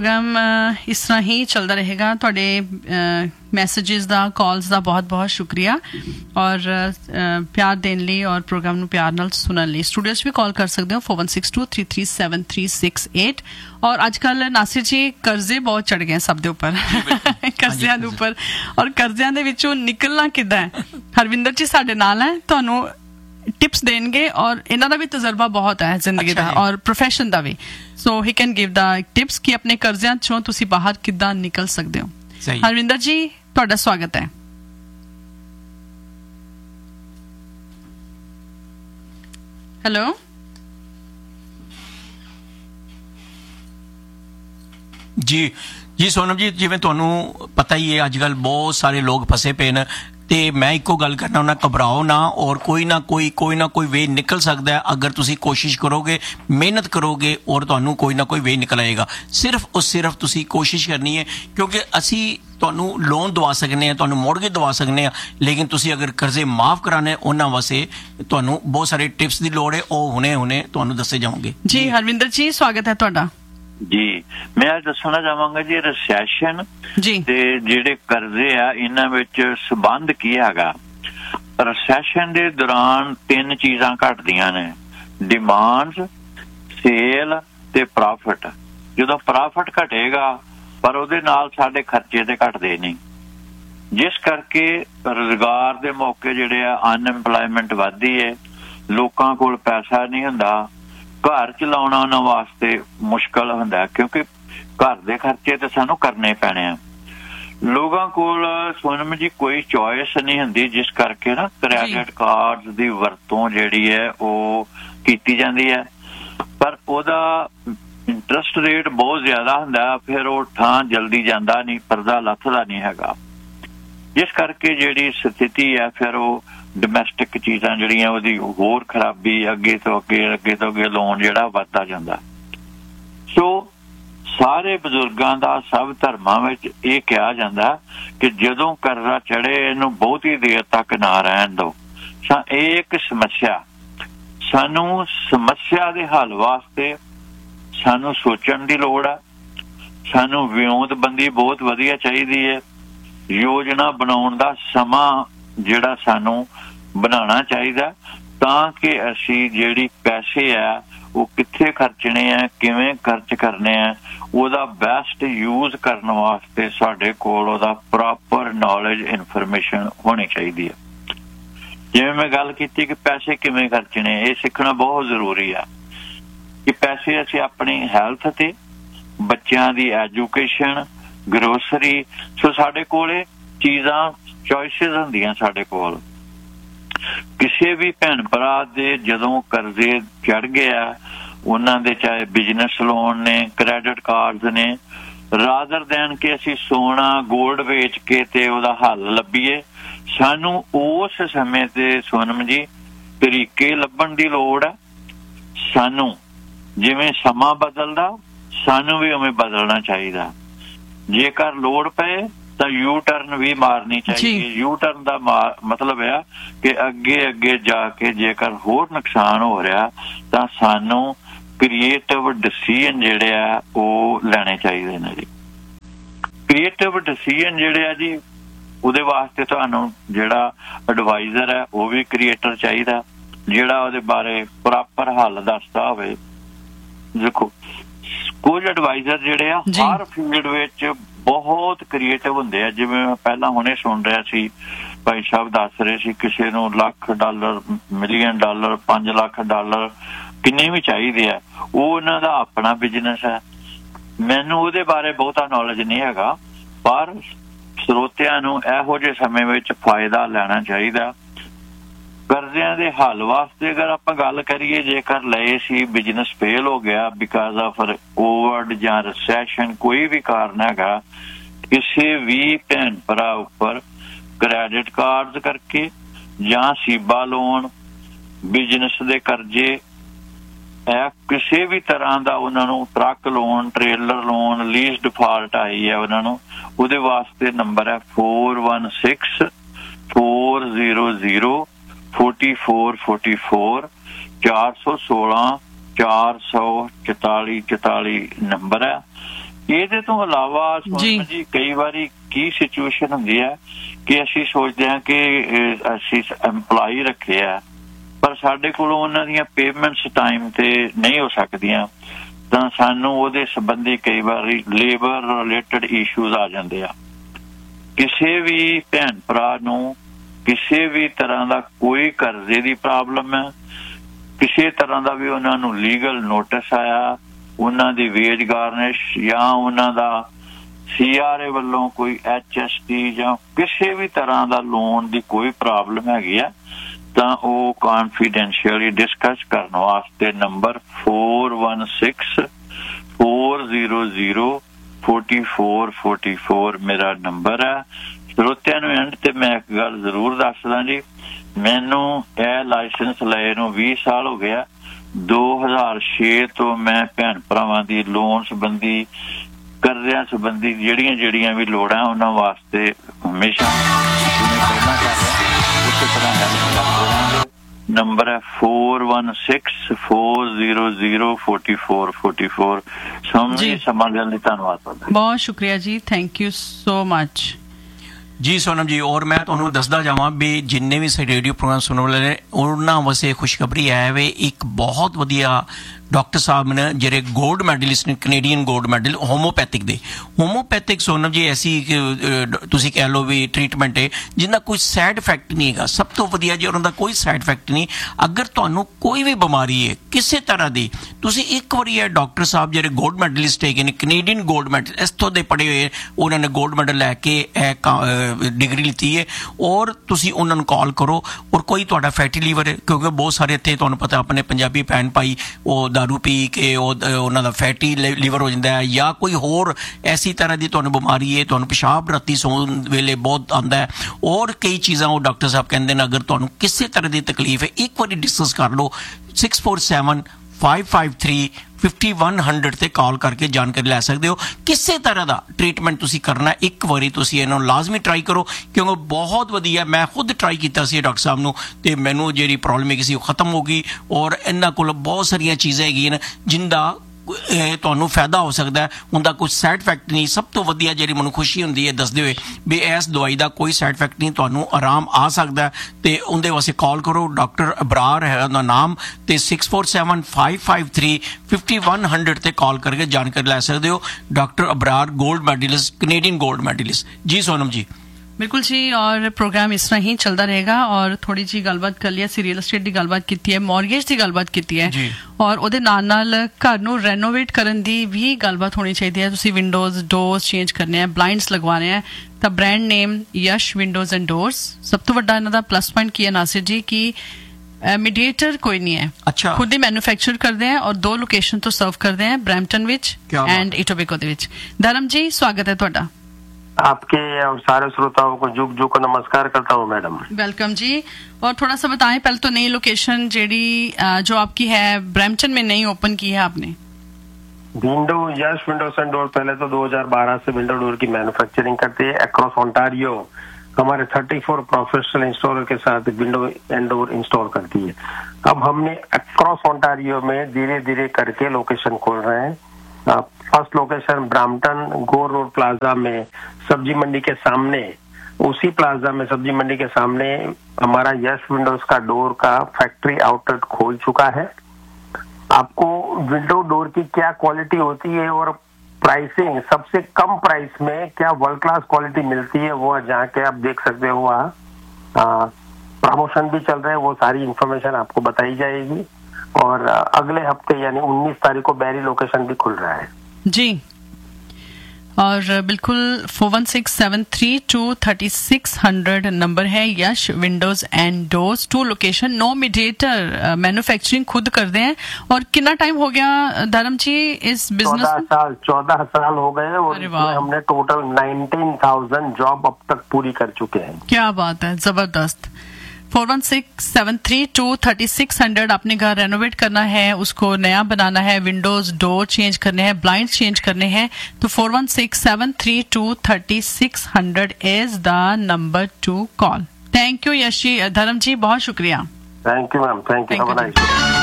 Programme इस तरह ही चलता रहेगा। तुहाडे मैसेजेस दा कॉल्स दा बहुत बहुत शुक्रिया और प्यार देने लिए और प्रोग्राम नूं प्यार नाल सुनने लिए। स्टूडियो भी कॉल कर सकते हो 4162337368। और अजकल नासिर जी कर्जे बहुत चढ़ गए सब दे उपर कर्जियां दे उपर और कर्जियां दे विचों निकलना किद्दां है। हरविंदर जी साडे नाल है, तुहानूं टिप्स देंगे और इन्हां दा भी तजर्बा बहुत है जिंदगी दा और प्रोफैशन दा भी। सो he can give the tips कि अपने कर्जियां चों तुसीं बाहर किद्दां निकल सकदे हो। हरविंदर जी तुहाडा स्वागत है। हेलो जी जी सोनम जी, जिवें तुहानूं पता ही है अजकल बहुत सारे लोग फसे पे न ते मैं इक्को गल करना होना, घबराओ ना और कोई ना कोई वे निकल सकता है अगर तुसी कोशिश करोगे, मेहनत करोगे और तुहानूं कोई ना कोई वे निकल आएगा। सिर्फ और सिर्फ तुसी कोशिश करनी है क्योंकि असी तुहानूं लोन दवा सकने हैं, तुहानूं मोड़गे दवा सकने हैं, लेकिन तुसी अगर कर्जे माफ़ कराने उन्हां वास्ते तुहानूं बहुत सारे टिप्स की लोड़ है, वो हुणे तुहानूं दस्से जाओगे। जी हरविंदर जी स्वागत है तुहाडा जी। मैं आज दसना चाहांगा जी रिसैशन ते जिहड़े कर्जे आ इन्हां विच संबंध की हैगा। रिसैशन दे दौरान 3 चीज़ां घटदियां ने, डिमांड्स, सेल ते प्रॉफिट। जदों प्रॉफिट घटेगा पर उहदे नाल साडे खर्चे ते घटदे नहीं, जिस करके रोजगार दे मौके जिहड़े आ अनएम्पलॉयमेंट वधदी है, लोकां कोल पैसा नहीं हुंदा, घर चलाउणा उन्हां वास्ते मुश्किल हुंदा क्योंकि घर दे खर्चे ते सानूं करने पैणे आ। लोगां कोल सोनम जी कोई चॉइस नहीं हुंदी, जिस करके ना क्रेडिट कार्ड्स दी वरतों जिहड़ी है वो कीती जांदी है, पर ओहदा इंटरस्ट रेट बहुत ज्यादा हुंदा, फिर वो थां जल्दी जांदा नहीं, पर्दा लथदा नहीं हैगा, जिस करके जिहड़ी स्थिति है फिर वो डोमैसटिक चीज़ां जिहड़ियां ओहदी होर खराबी अगे तो अगे लोन जिहड़ा वधदा जांदा। सो सारे बजुर्गां दा सब धर्मां विच इह कहा जांदा कि जदों कर्जा चढ़े इहनूं बहुती देर तक ना रहण दो। एक समस्या, सानूं समस्या दे हल वास्ते सानूं सोचण दी लोड़ आ, सानूं विਉਂਤਬੰਦੀ बहुत वधिया चाहिदी है, योजना बनाउण दा समां जिहड़ा सानूं बनाना चाहिदा तां कि असीं जिहड़ी पैसे आ वो कित्थे खर्चने आ, किवें खर्च करने आ, ਉਹਦਾ ਬੈਸਟ ਯੂਜ਼ ਕਰਨ ਵਾਸਤੇ ਸਾਡੇ ਕੋਲ ਉਹਦਾ ਪ੍ਰੋਪਰ ਨੌਲੇਜ ਇਨਫੋਰਮੇਸ਼ਨ ਹੋਣੀ ਚਾਹੀਦੀ ਹੈ। ਜਿਵੇਂ ਮੈਂ ਗੱਲ ਕੀਤੀ ਕਿ ਪੈਸੇ ਕਿਵੇਂ ਖਰਚਣੇ, ਇਹ ਸਿੱਖਣਾ ਬਹੁਤ ਜ਼ਰੂਰੀ ਆ ਕਿ ਪੈਸੇ ਅਸੀਂ ਆਪਣੀ ਹੈਲਥ ਤੇ, ਬੱਚਿਆਂ ਦੀ ਐਜੂਕੇਸ਼ਨ, ਗਰੋਸਰੀ, ਸੋ ਸਾਡੇ ਕੋਲੇ ਚੀਜ਼ਾਂ ਚੋਇਸਿਸ ਹੁੰਦੀਆਂ ਸਾਡੇ ਕੋਲ। ਕਿਸੇ ਵੀ ਭੈਣ ਭਰਾ ਦੇ ਜਦੋਂ ਕਰਜ਼ੇ ਚੜ ਗਿਆ ਉਹਨਾਂ ਦੇ ਚਾਹੇ ਬਿਜ਼ਨਸ ਲੋਨ ਨੇ, ਕ੍ਰੈਡਿਟ ਕਾਰਡਸ ਨੇ, ਰਾਦਰ ਦੇਣ ਕਿ ਅਸੀਂ ਸੋਨਾ ਗੋਲਡ ਵੇਚ ਕੇ ਤੇ ਉਹਦਾ ਹੱਲ ਲੱਭੀਏ, ਸਾਨੂੰ ਉਸ ਸਮੇਂ ਤੇ ਸੋਨਮ ਜੀ ਤਰੀਕੇ ਲੱਭਣ ਦੀ ਲੋੜ ਹੈ। ਸਾਨੂੰ ਜਿਵੇਂ ਸਮਾਂ ਬਦਲਦਾ ਸਾਨੂੰ ਵੀ ਉਵੇਂ ਬਦਲਣਾ ਚਾਹੀਦਾ। ਜੇਕਰ ਲੋੜ ਪਏ ਤਾਂ ਯੂ ਟਰਨ ਵੀ ਮਾਰਨੀ ਚਾਹੀਦੀ। ਯੂ ਟਰਨ ਦਾ ਮਤਲਬ ਹੈ ਕਿ ਅੱਗੇ ਜਾ ਕੇ ਜੇਕਰ ਹੋਰ ਨੁਕਸਾਨ ਹੋ ਰਿਹਾ ਤਾਂ ਸਾਨੂੰ ਕ੍ਰੀਏਟਿਵ ਡਿਸੀਜਨ ਜਿਹੜੇ ਆ ਉਹ ਲੈਣੇ ਚਾਹੀਦੇ ਨੇ ਜੀ। ਕ੍ਰੀਏਟਿਵ ਡਿਸੀਜਨ ਜਿਹੜੇ ਆ ਜੀ ਉਹਦੇ ਵਾਸਤੇ ਤੁਹਾਨੂੰ ਜਿਹੜਾ ਐਡਵਾਈਜ਼ਰ ਹੈ ਉਹ ਵੀ ਕ੍ਰੀਏਟਰ ਚਾਹੀਦਾ, ਜਿਹੜਾ ਉਹਦੇ ਬਾਰੇ ਪ੍ਰੋਪਰ ਹੱਲ ਦੱਸਦਾ ਹੋਵੇ। ਦੇਖੋ ਕੁਝ ਐਡਵਾਈਜ਼ਰ ਜਿਹੜੇ ਆ ਹਰ ਫੀਲਡ ਵਿੱਚ ਬਹੁਤ ਕ੍ਰੀਏਟਿਵ ਹੁੰਦੇ ਆ। ਜਿਵੇਂ ਮੈਂ ਪਹਿਲਾਂ ਹੁਣੇ ਸੁਣ ਰਿਹਾ ਸੀ, ਭਾਈ ਸਾਹਿਬ ਦੱਸ ਰਹੇ ਸੀ ਕਿਸੇ ਨੂੰ $1,00,000, $1,000,000, $5,00,000 ਕਿੰਨੇ ਵੀ ਚਾਹੀਦੇ ਆ, ਉਹ ਉਹਨਾਂ ਦਾ ਆਪਣਾ ਬਿਜ਼ਨਸ ਹੈ। ਮੈਨੂੰ ਉਹਦੇ ਬਾਰੇ ਬਹੁਤਾ ਨੌਲੇਜ ਨਹੀਂ ਹੈਗਾ, ਪਰ ਸਰੋਤਿਆਂ ਨੂੰ ਇਹੋ ਜਿਹੇ ਸਮੇਂ ਵਿੱਚ ਫਾਇਦਾ ਲੈਣਾ ਚਾਹੀਦਾ। ਕਰਜ਼ਿਆਂ ਦੇ ਹੱਲ ਵਾਸਤੇ ਅਗਰ ਆਪਾਂ ਗੱਲ ਕਰੀਏ, ਜੇਕਰ ਲਏ ਸੀ ਬਿਜ਼ਨਸ ਫੇਲ ਹੋ ਗਿਆ ਬਿਕਾਜ਼ ਆਫ ਕੋਵਿਡ ਜਾਂ ਰਿਸੈਸ਼ਨ, ਕੋਈ ਵੀ ਕਾਰਨ ਹੈਗਾ, ਕਿਸੇ ਵੀ ਭੈਣ ਭਰਾ ਉੱਪਰ ਕ੍ਰੈਡਿਟ ਕਾਰਡਸ ਕਰਕੇ ਜਾਂ ਸੀਬਾ ਲੋਨ, ਬਿਜ਼ਨਸ ਦੇ ਕਰਜ਼ੇ, ਕਿਸੇ ਵੀ ਤਰ੍ਹਾਂ ਦਾ ਉਹਨਾਂ ਨੂੰ truck loan, trailer loan, lease default ਆਈ ਹੈ ਉਹਨਾਂ ਨੂੰ, ਉਹਦੇ ਵਾਸਤੇ ਨੰਬਰ ਹੈ 4164004444 416 444 44 ਨੰਬਰ ਹੈ। ਇਹਦੇ ਤੋਂ ਇਲਾਵਾ ਸੋਨਮ ਜੀ ਕਈ ਵਾਰੀ ਕੀ ਸਿਚੁਏਸ਼ਨ ਹੁੰਦੀ ਹੈ ਕਿ ਅਸੀਂ ਸੋਚਦੇ ਹਾਂ ਕਿ ਅਸੀਂ EMPLOYE ਰੱਖੇ ਆ ਪਰ ਸਾਡੇ ਕੋਲੋਂ ਉਹਨਾਂ ਦੀਆਂ ਪੇਮੈਂਟਸ ਟਾਈਮ ਤੇ ਨਹੀਂ ਹੋ ਸਕਦੀਆਂ, ਤਾਂ ਸਾਨੂੰ ਉਹਦੇ ਸੰਬੰਧੀ ਕਈ ਵਾਰੀ ਲੇਬਰ ਰਿਲੇਟਡ ਇਸ਼ੂਜ਼ ਆ ਜਾਂਦੇ ਆ। ਕਿਸੇ ਵੀ ਭੈਣ ਭਰਾ ਨੂੰ ਕਿਸੇ ਵੀ ਤਰ੍ਹਾਂ ਦਾ ਕੋਈ ਕਰਜ਼ੇ ਦੀ ਪ੍ਰੋਬਲਮ ਹੈ, ਕਿਸੇ ਤਰ੍ਹਾਂ ਦਾ ਵੀ ਉਹਨਾਂ ਨੂੰ ਲੀਗਲ ਨੋਟਿਸ ਆਇਆ, ਉਹਨਾਂ ਦੀ ਵੇਜ ਗਾਰਨਿਸ਼ ਜਾਂ ਉਹਨਾਂ ਦਾ CRA ਵੱਲੋਂ ਕੋਈ HST ਜਾਂ ਕਿਸੇ ਵੀ ਤਰ੍ਹਾਂ ਦਾ ਲੋਨ ਦੀ ਕੋਈ ਪ੍ਰੋਬਲਮ ਹੈਗੀ ਆ, ਤਾਂ ਉਹ ਕੌਨਫੀਡੈਂਸ਼ੀਅਲੀ ਡਿਸਕਸ ਕਰਨ ਵਾਸਤੇ ਨੰਬਰ 4161440444 ਮੇਰਾ ਨੰਬਰ ਹੈ। ਸਰੋਤਿਆਂ ਨੂੰ ਐਂਡ ਤੇ ਮੈਂ ਇੱਕ ਗੱਲ ਜ਼ਰੂਰ ਦੱਸਦਾ ਜੀ, ਮੈਨੂੰ ਇਹ ਲਾਇਸੈਂਸ ਲਏ ਨੂੰ 20 ਸਾਲ ਹੋ ਗਿਆ। 2006 ਤੋਂ ਮੈਂ ਭੈਣ ਭਰਾਵਾਂ ਦੀ ਲੋਨ ਸੰਬੰਧੀ ਕਰਜ਼ਿਆਂ ਸੰਬੰਧੀ ਜਿਹੜੀਆਂ ਵੀ ਲੋੜਾਂ ਉਹਨਾਂ ਵਾਸਤੇ ਹਮੇਸ਼ਾ ਪਹਿਲਾਂ ਕਰ ਰਿਹਾ ਉਸੇ ਤਰ੍ਹਾਂ ਹੈਲਪ ਕਰਦੇ ਰਹਾਂਗੇ। ਨੰਬਰ ਹੈ 4161440444 ਸਮਾਂ ਦੇਣ ਲਈ ਧੰਨਵਾਦ ਤੁਹਾਡਾ। ਬਹੁਤ ਸ਼ੁਕਰੀਆ ਜੀ, ਥੈਂਕ ਯੂ ਸੋ ਮਚ ਜੀ ਸੋਨਮ ਜੀ। ਔਰ ਮੈਂ ਤੁਹਾਨੂੰ ਦੱਸਦਾ ਜਾਵਾਂ ਵੀ ਜਿੰਨੇ ਵੀ ਸਾਡੇ ਰੇਡੀਓ ਪ੍ਰੋਗਰਾਮ ਸੁਣਨ ਵਾਲੇ ਉਹਨਾਂ ਵਾਸਤੇ ਖੁਸ਼ਖਬਰੀ ਹੈ ਵੇ, ਇੱਕ ਬਹੁਤ ਵਧੀਆ ਡਾਕਟਰ ਸਾਹਿਬ ਨੇ ਜਿਹੜੇ ਗੋਲਡ ਮੈਡਲਿਸਟ ਨੇ, Canadian gold medal homeopathic Sonam ਜੀ ਐਸੀ ਤੁਸੀਂ ਕਹਿ ਲਓ ਵੀ ਟ੍ਰੀਟਮੈਂਟ ਹੈ ਜਿਹਦਾ ਕੋਈ ਸਾਈਡ ਇਫੈਕਟ ਨਹੀਂ ਹੈਗਾ, ਸਭ ਤੋਂ ਵਧੀਆ ਜੀ ਉਹਨਾਂ ਦਾ ਕੋਈ ਸਾਈਡ ਇਫੈਕਟ ਨਹੀਂ। ਅਗਰ ਤੁਹਾਨੂੰ ਕੋਈ ਵੀ ਬਿਮਾਰੀ ਹੈ ਕਿਸੇ ਤਰ੍ਹਾਂ ਦੀ, ਤੁਸੀਂ ਇੱਕ ਵਾਰੀ ਇਹ ਡਾਕਟਰ ਸਾਹਿਬ ਜਿਹੜੇ ਗੋਲਡ ਮੈਡਲਿਸਟ ਹੈਗੇ ਨੇ, ਕੈਨੇਡੀਅਨ ਗੋਲਡ ਮੈਡਲ ਇੱਥੋਂ ਦੇ ਪੜ੍ਹੇ ਹੋਏ, ਉਹਨਾਂ ਨੇ ਗੋਲਡ ਮੈਡਲ ਲੈ ਕੇ ਡਿਗਰੀ ਲਿੱਤੀ ਹੈ, ਔਰ ਤੁਸੀਂ ਉਹਨਾਂ ਨੂੰ ਕਾਲ ਕਰੋ। ਔਰ ਕੋਈ ਤੁਹਾਡਾ ਫੈਟੀ ਲੀਵਰ ਹੈ, ਕਿਉਂਕਿ ਬਹੁਤ ਸਾਰੇ ਇੱਥੇ ਤੁਹਾਨੂੰ ਪਤਾ ਆਪਣੇ ਪੰਜਾਬੀ ਭੈਣ ਭਾਈ ਉਹ ਦਾਰੂ ਪੀ ਕੇ ਉਹਨਾਂ ਦਾ ਫੈਟੀ ਲੀਵਰ ਹੋ ਜਾਂਦਾ ਹੈ, ਜਾਂ ਕੋਈ ਹੋਰ ਐਸੀ ਤਰ੍ਹਾਂ ਦੀ ਤੁਹਾਨੂੰ ਬਿਮਾਰੀ ਹੈ, ਤੁਹਾਨੂੰ ਪਿਸ਼ਾਬ ਰਾਤੀ ਸੌਣ ਵੇਲੇ ਬਹੁਤ ਆਉਂਦਾ ਹੈ, ਔਰ ਕਈ ਚੀਜ਼ਾਂ ਉਹ ਡਾਕਟਰ ਸਾਹਿਬ ਕਹਿੰਦੇ ਨੇ ਅਗਰ ਤੁਹਾਨੂੰ ਕਿਸੇ ਤਰ੍ਹਾਂ ਦੀ ਤਕਲੀਫ ਹੈ ਇੱਕ ਵਾਰੀ ਡਿਸਕਸ ਕਰ ਲਓ। 6475535100 ਤੇ ਕਾਲ ਕਰਕੇ ਜਾਣਕਾਰੀ ਲੈ ਸਕਦੇ ਹੋ। ਕਿਸੇ ਤਰ੍ਹਾਂ ਦਾ ਟ੍ਰੀਟਮੈਂਟ ਤੁਸੀਂ ਕਰਨਾ ਇੱਕ ਵਾਰੀ ਤੁਸੀਂ ਇਹਨਾਂ ਨੂੰ ਲਾਜ਼ਮੀ ਟਰਾਈ ਕਰੋ, ਕਿਉਂਕਿ ਬਹੁਤ ਵਧੀਆ। ਮੈਂ ਖੁਦ ਟਰਾਈ ਕੀਤਾ ਸੀ ਡਾਕਟਰ ਸਾਹਿਬ ਨੂੰ, ਤੇ ਮੈਨੂੰ ਜਿਹੜੀ ਪ੍ਰੋਬਲਮ ਹੈਗੀ ਸੀ ਉਹ ਖਤਮ ਹੋ ਗਈ। ਔਰ ਇਹਨਾਂ ਕੋਲ ਬਹੁਤ ਸਾਰੀਆਂ ਚੀਜ਼ਾਂ ਹੈਗੀਆਂ ਨੇ ਜਿੰਦਾ ਤੁਹਾਨੂੰ ਫਾਇਦਾ ਹੋ ਸਕਦਾ ਹੈ, ਉਹਦਾ ਕੋਈ ਸਾਈਡ ਇਫੈਕਟ ਨਹੀਂ। ਸਭ ਤੋਂ ਵਧੀਆ ਜਿਹੜੀ ਮੈਨੂੰ ਖੁਸ਼ੀ ਹੁੰਦੀ ਹੈ ਦੱਸਦੇ ਹੋਏ ਵੀ ਇਸ ਦਵਾਈ ਦਾ ਕੋਈ ਸਾਈਡ ਇਫੈਕਟ ਨਹੀਂ, ਤੁਹਾਨੂੰ ਆਰਾਮ ਆ ਸਕਦਾ। ਤੇ ਉਹਦੇ ਵਾਸਤੇ ਕਾਲ ਕਰੋ, ਡਾਕਟਰ ਅਬਰਾਰ ਹੈ ਉਹਦਾ ਨਾਮ, ਤੇ 6475535100 ਤੇ ਕਾਲ ਕਰਕੇ ਜਾਣਕਾਰੀ ਲੈ ਸਕਦੇ ਹੋ। Doctor ਅਬਰਾਰ gold medallist, Canadian gold medallist. ਜੀ ਸੋਨਮ ਜੀ। बिल्कुल जी, और प्रोग्राम इस तरह ही चलता रहेगा। और थोड़ी जी गलबात कर लिया, रियल एस्टेट की गलबात की है, मॉर्गेज की गलबात की है, और ਉਹਦੇ ਨਾਲ घर ਨੂੰ ਰੈਨੋਵੇਟ ਕਰਨ ਦੀ ਵੀ ਗੱਲਬਾਤ ਹੋਣੀ ਚਾਹੀਦੀ ਹੈ। ਤੁਸੀਂ ਵਿੰਡੋਜ਼ ਡੋਰਸ ਚੇਂਜ ਕਰਨੇ ਆ, ਬਲਾਈਂਡਸ ਲਗਵਾਣੇ ਆ, ਤਾਂ brand name Yash windows and doors. ਸਭ ਤੋਂ ਵੱਡਾ ਇਹਨਾਂ ਦਾ ਪਲੱਸ ਪੁਆਇੰਟ ਕੀ ਹੈ ਨਾਸਿਰ ਜੀ, ਕਿ मीडिएटर कोई नहीं है, अच्छा खुद ही मैन्युफैक्चर करते हैं और 2 लोकेशन तो सर्व करते हैं, ब्रैम्पटन विच एंड इटोबिको दे विच। धर्म जी स्वागत है ਤੁਹਾਡਾ। आपके और सारे श्रोताओं को जुग जुग को नमस्कार करता हूँ मैडम। वेलकम जी। और थोड़ा सा बताएं पहले तो नई लोकेशन जेडी जो आपकी है ब्रैम्पटन में नई ओपन की है आपने। Window Yash Windows and door पहले तो 2012 से विंडो डोर की मैन्युफैक्चरिंग करती है अक्रॉस ओंटारियो। हमारे 34 प्रोफेशनल इंस्टॉलर के साथ विंडो एंड डोर इंस्टॉल करती है। अब हमने अक्रॉस ओंटारियो में धीरे धीरे करके लोकेशन खोल रहे हैं। फर्स्ट लोकेशन ब्रैम्पटन गोर रोड प्लाजा में सब्जी मंडी के सामने, उसी प्लाजा में सब्जी मंडी के सामने हमारा यश विंडोज का डोर का फैक्ट्री आउटलेट खोल चुका है। आपको विंडो डोर की क्या क्वालिटी होती है और प्राइसिंग, सबसे कम प्राइस में क्या वर्ल्ड क्लास क्वालिटी मिलती है, वो जाके आप देख सकते हो। वहाँ प्रमोशन भी चल रहे हैं, वो सारी इंफॉर्मेशन आपको बताई जाएगी। और अगले हफ्ते यानी 19 तारीख को बैरी लोकेशन भी खुल रहा है जी। और बिल्कुल 4167323600 नंबर है। यश Windows and doors, 2 location, no mediator, manufacturing खुद करते हैं। और कितना टाइम हो गया धर्म जी इस बिजनेस? 14 साल हो गए और हमने टोटल 19,000 जॉब अब तक पूरी कर चुके हैं। क्या बात है, जबरदस्त। 4167323600 अपने घर रेनोवेट करना है, उसको नया बनाना है, विंडोज डोर चेंज करने हैं, ब्लाइंड चेंज करने हैं, तो 4167323600 is the number two call. Thank you Yeshi. धर्म जी बहुत शुक्रिया। Thank you ma'am, thank you.